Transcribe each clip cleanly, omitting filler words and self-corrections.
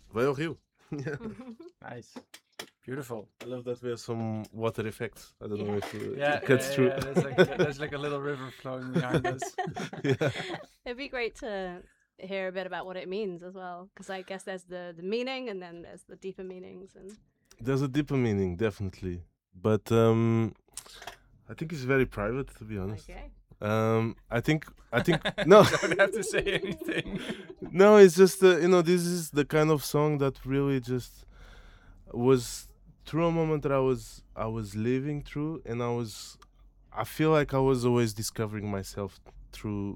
Vai ao rio. Yeah. Nice. Beautiful. I love that we have some water effects. I don't know if Yeah, it cuts through. There's like a little river flowing behind us. Yeah. It'd be great to hear a bit about what it means as well, because I guess there's the meaning and then there's the deeper meanings. And There's a deeper meaning, definitely. But I think it's very private, to be honest. okay, I think no. You don't have to say anything. No, it's just this is the kind of song that really just was through a moment that I was living through, and I feel like I was always discovering myself through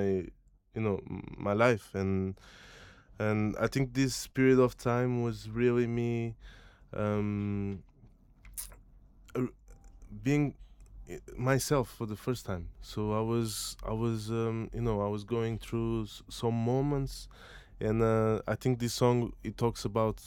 my life, and I think this period of time was really me um, r- being myself for the first time. So I was going through some moments, and I think this song it talks about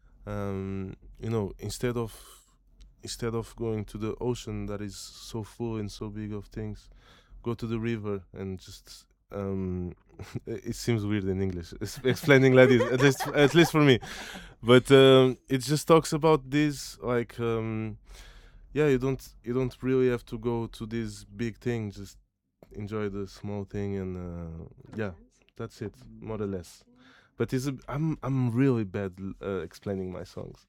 instead of going to the ocean that is so full and so big of things, go to the river and just it seems weird in English explaining like this, at least for me, but it just talks about this like yeah, you don't really have to go to this big thing, just enjoy the small thing, and yeah, that's it, more or less. But I'm really bad explaining my songs.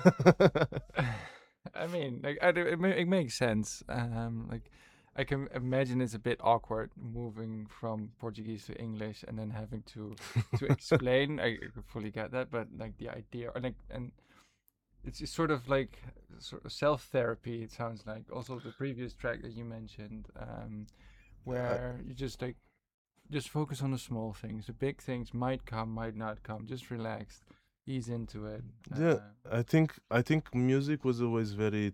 I mean, like, it makes sense. Like, I can imagine it's a bit awkward moving from Portuguese to English and then having to explain. I could fully get that, but like the idea, or like, and it's sort of like sort of self therapy. It sounds like also the previous track that you mentioned, I, where you just focus on the small things. The big things might come, might not come. Just relax, ease into it. yeah, I think music was always very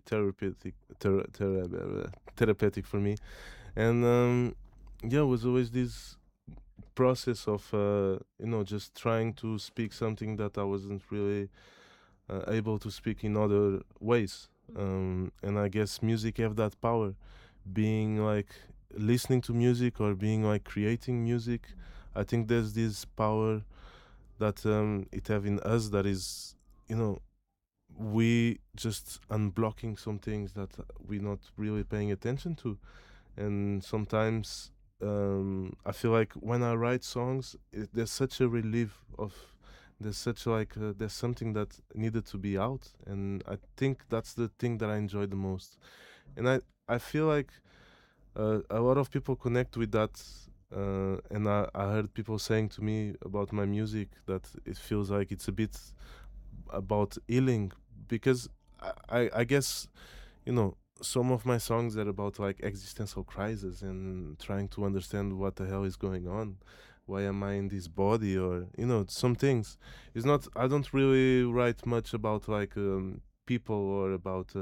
therapeutic for me, and yeah, it was always this process of just trying to speak something that I wasn't really able to speak in other ways. And I guess music have that power, being like listening to music or being like creating music. I think there's this power that it have in us that is, you know, we just unblocking some things that we're not really paying attention to. And sometimes I feel like when I write songs, there's such a relief of there's such like there's something that needed to be out, and I think that's the thing that I enjoy the most. And I feel like a lot of people connect with that. And I heard people saying to me about my music that it feels like it's a bit about healing, because I guess some of my songs are about like existential crisis and trying to understand what the hell is going on, why am I in this body, or some things. It's not, I don't really write much about like people or about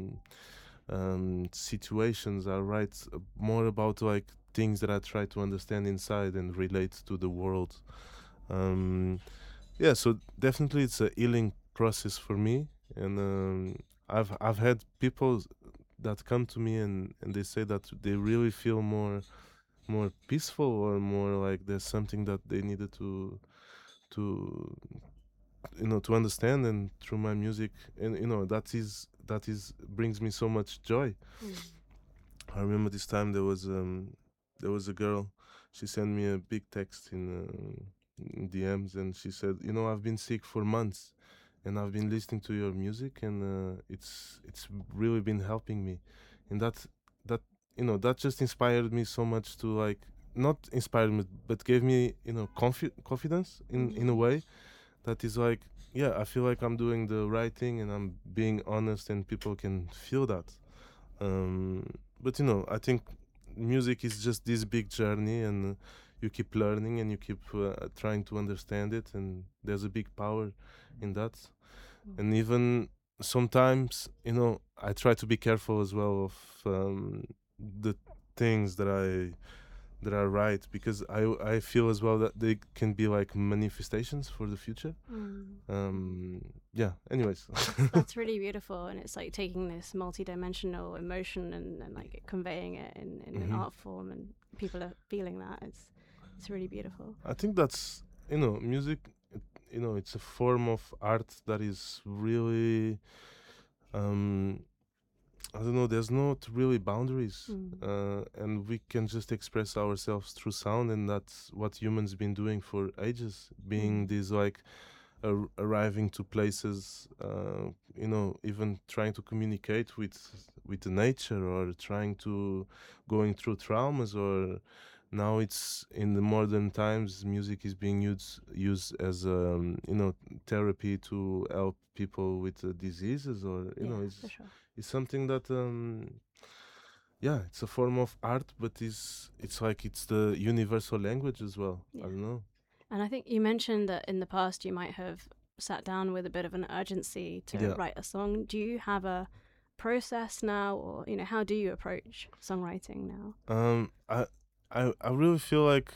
situations. I write more about like things that I try to understand inside and relate to the world. um yeah, so definitely it's a healing process for me, and I've had people that come to me, and they say that they really feel more peaceful, or more like there's something that they needed to to understand, and through my music, and that is brings me so much joy. I remember this time there was a girl. She sent me a big text in DMs, and she said, I've been sick for months, and I've been listening to your music, and it's really been helping me, and that that just inspired me so much to like, not inspired me, but gave me confidence in a way that is like, yeah, I feel like I'm doing the right thing, and I'm being honest, and people can feel that. But I think music is just this big journey, and you keep learning, and you keep trying to understand it, and there's a big power in that. And even sometimes, I try to be careful as well of the things that I write, because I feel as well that they can be like manifestations for the future. Yeah. Anyways. That's really beautiful, and it's like taking this multi-dimensional emotion and like conveying it in an art form, and people are feeling that. It's really beautiful. I think that's music. it's a form of art that is really, um, I don't know. There's not really boundaries, and we can just express ourselves through sound, and that's what humans been doing for ages. Being these like arriving to places, even trying to communicate with the nature, or trying to going through traumas, or now it's in the modern times, music is being used as therapy to help people with diseases, or For sure. it's something that yeah, it's a form of art, but it's like it's the universal language as well. I Yeah. don't know. And I think you mentioned that in the past you might have sat down with a bit of an urgency to Yeah. write a song. Do you have a process now, or how do you approach songwriting now? I really feel like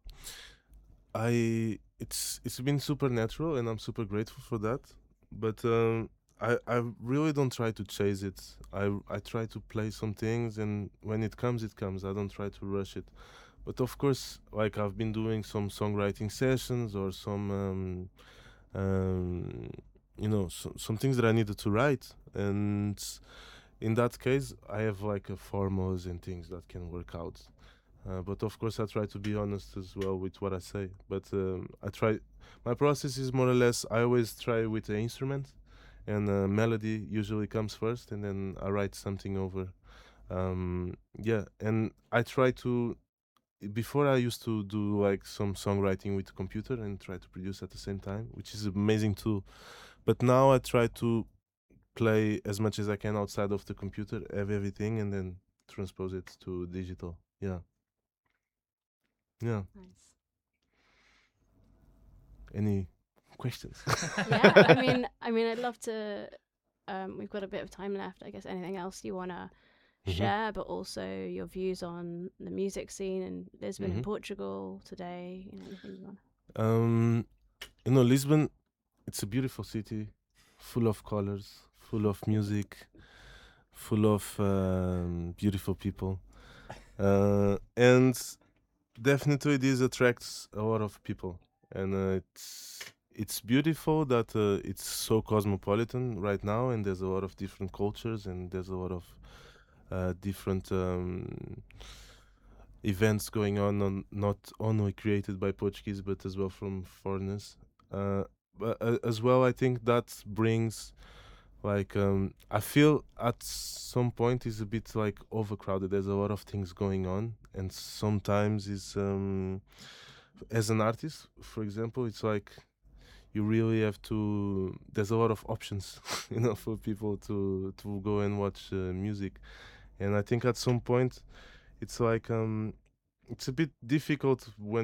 it's been supernatural, and I'm super grateful for that. But I really don't try to chase it. I try to play some things, and when it comes, it comes. I don't try to rush it. But of course, like I've been doing some songwriting sessions, or some some things that I needed to write, and in that case, I have like a formulas and things that can work out. But of course, I try to be honest as well with what I say. But I try. My process is more or less. I always try with the instrument, and melody usually comes first, and then I write something over. Yeah, and I try to. Before, I used to do like some songwriting with the computer and try to produce at the same time, which is amazing too. But now I try to play as much as I can outside of the computer, have everything, and then transpose it to digital. Yeah. Yeah. Nice. Any questions? Yeah, I mean, I'd love to. We've got a bit of time left. I guess anything else you want to share, but also your views on the music scene in Lisbon and Portugal today. Anything you want? Lisbon, it's a beautiful city, full of colors, full of music, full of beautiful people, and definitely this attracts a lot of people, and it's beautiful that it's so cosmopolitan right now, and there's a lot of different cultures, and there's a lot of different events going on, not only created by Portuguese but as well from foreigners. But as well, I think that brings like I feel at some point is a bit like overcrowded. There's a lot of things going on, and sometimes is as an artist, for example, it's like you really have to. There's a lot of options, for people to go and watch music, and I think at some point it's like it's a bit difficult when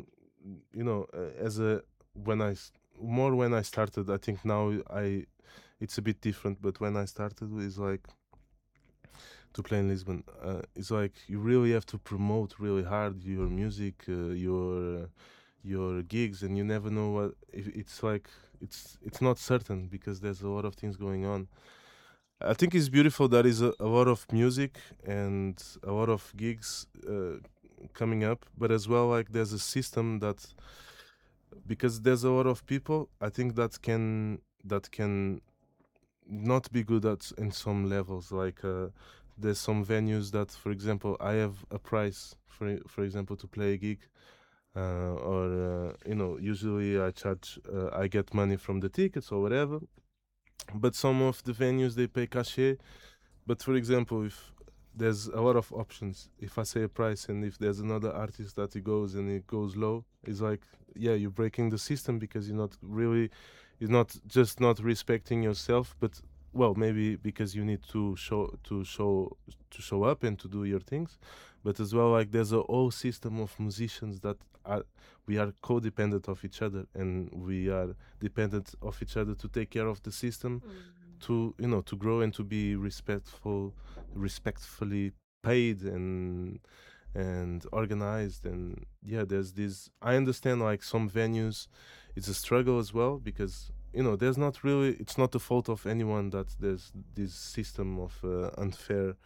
as a when more when I started. I think now it's a bit different, but when I started it's like to play in Lisbon, it's like you really have to promote really hard your music, your gigs, and you never know what if it's like. It's not certain because there's a lot of things going on. I think it's beautiful that is a lot of music and a lot of gigs coming up, but as well like there's a system that, because there's a lot of people, I think that can not be good at in some levels. Like there's some venues that, for example, I have a price for example to play a gig, or usually I get money from the tickets or whatever, but some of the venues they pay cachet. But for example, if there's a lot of options, if I say a price and if there's another artist that it goes low, it's like, yeah, you're breaking the system because you're not just not respecting yourself, but well, maybe because you need to show up and to do your things, but as well like there's a whole system of musicians that we are codependent of each other, and we are dependent of each other to take care of the system, to grow and to be respectfully paid and organized. And yeah, there's this. I understand like some venues, it's a struggle as well, because there's not really. It's not the fault of anyone that there's this system of unfair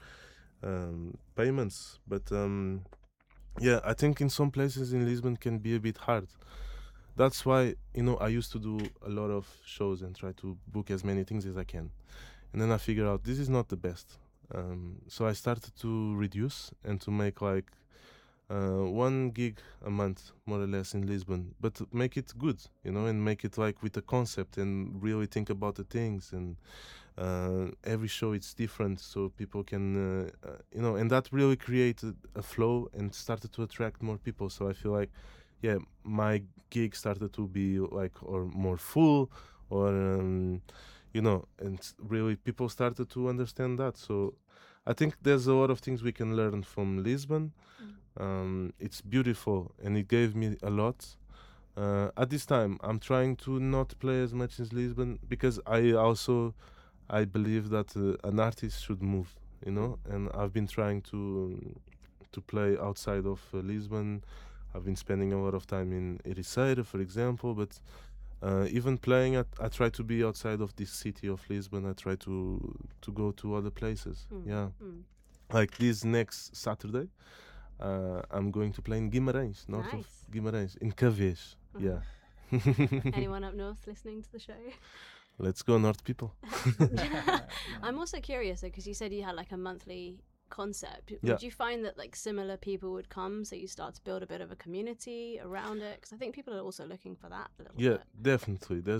payments, but yeah, I think in some places in Lisbon can be a bit hard. that's why, you know, I used to do a lot of shows and try to book as many things as I can. And then I figured out this is not the best. So I started to reduce and to make like one gig a month, more or less, in Lisbon, but to make it good, you know, and make it like with a concept and really think about the things. And every show it's different, so people can, you know, and that really created a flow and started to attract more people. So I feel like, yeah, my gig started to be like or more full, or you know, and really people started to understand that. So I think there's a lot of things we can learn from Lisbon. It's beautiful and it gave me a lot. At this time, I'm trying to not play as much as Lisbon because I believe that an artist should move, you know, and I've been trying to play outside of Lisbon. I've been spending a lot of time in Ericeira, for example, but even playing, I try to be outside of this city of Lisbon. I try to go to other places. Yeah, like this next Saturday, I'm going to play in Guimarães, north of Nice. Guimarães, in Cavés. Yeah. Anyone up north listening to the show? Let's go, North people. I'm also curious because you said you had like a monthly concept. Yeah. Would you find that like similar people would come, so you start to build a bit of a community around it? Because I think people are also looking for that a little Yeah, bit. definitely. There's